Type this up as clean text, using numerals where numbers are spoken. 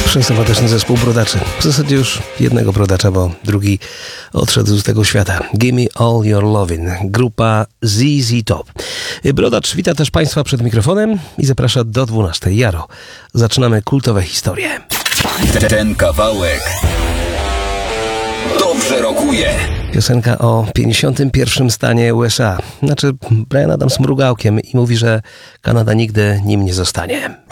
Przesympatyczny zespół brodaczy. W zasadzie już jednego brodacza, bo drugi odszedł z tego świata. Gimme All Your Lovin'. Grupa ZZ Top. Brodacz wita też Państwa przed mikrofonem i zaprasza do 12. Jaro. Zaczynamy kultowe historie. Ten kawałek dobrze rokuje. Piosenka o 51. stanie USA. Znaczy, Bryan Adams mrugałkiem i mówi, że Kanada nigdy nim nie zostanie.